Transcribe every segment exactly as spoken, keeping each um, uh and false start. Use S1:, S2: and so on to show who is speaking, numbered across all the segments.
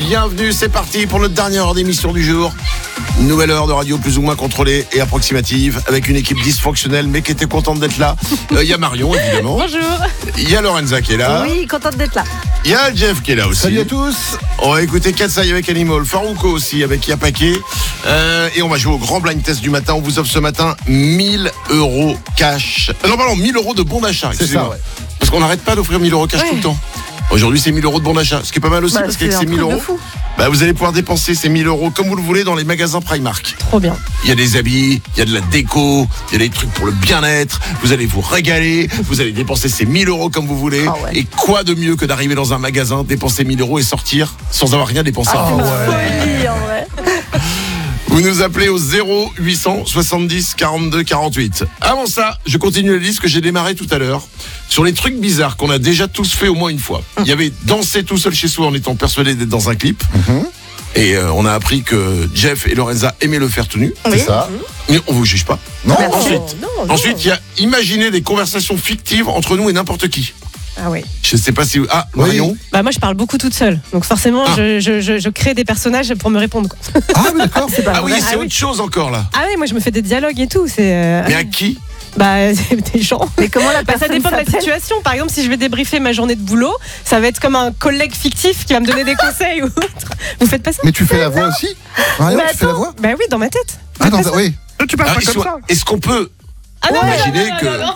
S1: bienvenue, c'est parti pour notre dernière heure d'émission du jour. Nouvelle heure de radio plus ou moins contrôlée et approximative avec une équipe dysfonctionnelle mais qui était contente d'être là. Il euh, y a Marion évidemment.
S2: Bonjour.
S1: Il y a Lorenza qui est là.
S3: Oui, contente d'être là.
S1: Il y a Jeff qui est là aussi.
S4: Salut à tous.
S1: On va écouter Katsai avec Animal, Farouko aussi avec Yapake. Euh, et on va jouer au grand blind test du matin. On vous offre ce matin mille euros cash. Euh, non pardon, mille euros de bon d'achat.
S4: C'est ça, ouais.
S1: Parce qu'on n'arrête pas d'offrir mille euros cash
S2: Ouais.
S1: tout le temps. Aujourd'hui, c'est mille euros de bon d'achat. Ce qui est pas mal aussi
S3: Bah,
S1: parce qu'avec
S3: c'est
S1: ces
S3: un
S1: mille
S3: truc de
S1: euros,
S3: fou.
S1: bah, vous allez pouvoir dépenser ces mille euros comme vous le voulez dans les magasins Primark.
S2: Trop bien.
S1: Il y a des habits, il y a de la déco, il y a des trucs pour le bien-être. Vous allez vous régaler. Vous allez dépenser ces mille euros comme vous voulez.
S3: Ah ouais.
S1: Et quoi de mieux que d'arriver dans un magasin, dépenser mille euros et sortir sans avoir rien dépensé.
S3: Ah,
S1: avant.
S3: c'est une folie en vrai.
S1: Vous nous appelez au zéro huit cent soixante-dix quarante-deux quarante-huit. Avant ça, je continue la liste que j'ai démarrée tout à l'heure sur les trucs bizarres qu'on a déjà tous fait au moins une fois. Il y avait danser tout seul chez soi en étant persuadé d'être dans un clip. Et euh, on a appris que Jeff et Lorenza aimaient le faire tout nu.
S4: C'est ça.
S1: Mais on vous juge pas.
S4: Non,
S3: Merci.
S1: Ensuite,
S2: Non, non.
S1: ensuite, il y a imaginer des conversations fictives entre nous et n'importe qui.
S2: Ah oui.
S1: Je sais pas si... Ah,
S4: Oui.
S1: Marion.
S2: Bah moi je parle beaucoup toute seule. Donc forcément
S1: Ah.
S2: je, je, je, je crée des personnages pour me répondre. Quoi.
S4: Ah, mais d'accord.
S3: C'est pas
S1: Ah oui,
S3: vrai.
S1: c'est
S2: Ah
S1: autre
S2: oui.
S1: chose encore là.
S2: Ah oui, moi je me fais des dialogues et tout. C'est euh,
S1: Mais à qui?
S2: bah c'est des gens.
S3: Mais comment la
S2: Bah, ça
S3: personne
S2: dépend de la
S3: s'appelle?
S2: situation. Par exemple, si je vais débriefer ma journée de boulot, ça va être comme un collègue fictif qui va me donner des conseils ou autre. Vous faites pas ça?
S4: Mais tu fais la voix aussi Marion,
S3: Mais
S4: tu fais la voix
S2: Bah oui, dans ma tête.
S4: Ah, non, oui.
S1: Ah, est-ce, est-ce qu'on peut
S2: Ah non,
S1: imaginer
S2: non, non,
S1: que...
S2: non, non.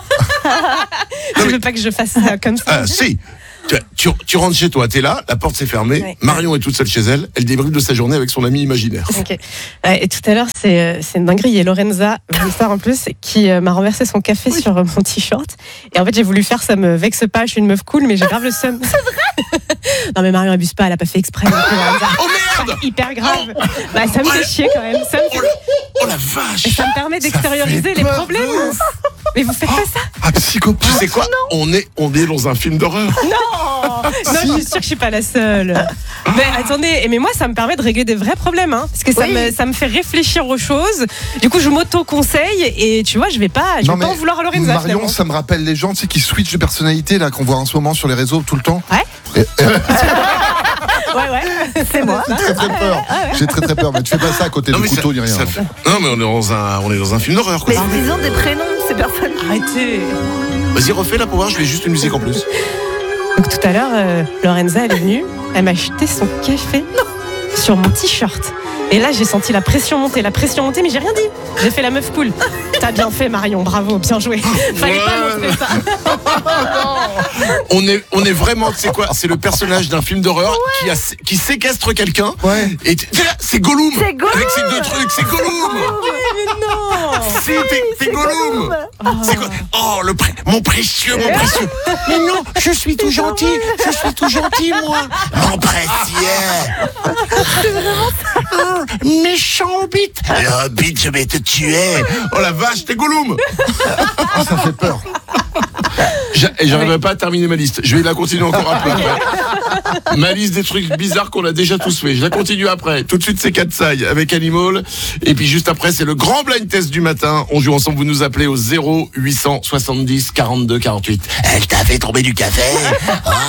S2: Je veux pas que je fasse ça comme ça.
S1: Ah, si. Tu, tu, tu rentres chez toi, t'es là, la porte s'est fermée,
S2: Ouais.
S1: Marion est toute seule chez elle, elle débriefe de sa journée avec son ami imaginaire.
S2: Ok. Ouais, et tout à l'heure, c'est, euh, c'est une dinguerie. Il y a Lorenza, une star en plus, qui euh, m'a renversé son café sur euh, mon t-shirt. Et en fait, j'ai voulu faire, ça me vexe pas, je suis une meuf cool, mais j'ai grave le seum. C'est vrai. Non, mais Marion abuse pas, elle a pas fait exprès. donc, Lorenza,
S1: Oh merde!
S2: hyper grave. Bah, ça me fait chier quand même. Ça me,
S1: Oh,
S2: fait...
S1: la, oh la vache!
S2: Et ça me permet d'extérioriser
S4: fait
S2: les
S4: peur,
S2: problèmes.
S4: de ouf.
S2: Mais vous faites pas ça?
S4: Ah, psychopathe.
S1: Tu sais quoi? On est, on est dans un film d'horreur.
S2: Non, non, je suis sûre que je suis pas la seule. Mais attendez, mais moi, ça me permet de régler des vrais problèmes, hein, parce que ça,
S3: Oui.
S2: me, ça me fait réfléchir aux choses. Du coup, je m'auto-conseille et tu vois, je vais pas, je
S4: Non,
S2: vais pas
S4: mais
S2: en vouloir à Lorenza.
S4: Marion,
S2: finalement.
S4: ça me rappelle les gens tu sais, qui switchent de personnalité là qu'on voit en ce moment sur les réseaux tout le temps.
S2: Ouais.
S4: Et-
S2: Ouais, ouais.
S3: C'est moi.
S4: J'ai très très peur. J'ai très très peur. Mais tu fais pas ça à côté
S1: Non,
S4: du
S1: mais
S4: couteau
S1: ça-
S4: ni rien.
S1: ça fait- Non, mais on est dans un, on est dans un film d'horreur. Quoi.
S3: Mais ils ont des prénoms, ces personnes.
S2: Arrêtez.
S1: Vas-y, refais là pour voir, je vais juste une musique en plus.
S2: Donc tout à l'heure, euh, Lorenza, elle est venue, elle m'a acheté son café sur mon t-shirt. Et là, j'ai senti la pression monter, la pression monter, mais j'ai rien dit. J'ai fait la meuf cool. T'as bien fait, Marion, bravo, bien joué. Fallait pas
S1: Ouais.
S2: montrer ça.
S1: On est, on est vraiment, c'est quoi? C'est le personnage d'un film d'horreur qui, a, qui séquestre quelqu'un.
S4: Ouais.
S1: Et tu- c'est là, c'est Gollum.
S3: C'est Gollum.
S1: Avec ses deux trucs, c'est Gollum.
S2: Mais non.
S1: Si, t'es, t'es Gollum. C'est quoi? Oh, le pré- mon précieux, mon précieux. Mais non, je suis tout gentil. Je suis tout gentil, moi. Mon précieux. C'est vraiment ça. Méchant hobbit. Le hobbit, je vais te tuer. Oh la vache, t'es Gollum.
S4: Ah, ça fait peur.
S1: J'a- Et j'arriverai pas à terminer ma liste. Je vais la continuer encore un peu après. Ma liste des trucs bizarres qu'on a déjà tous fait. Je la continue après. Tout de suite, c'est Katsai avec Animal. Et puis juste après, c'est le grand blind test du matin. On joue ensemble. Vous nous appelez au zéro huit cent soixante-dix quarante-deux quarante-huit. Elle t'a fait tomber du café. Ah,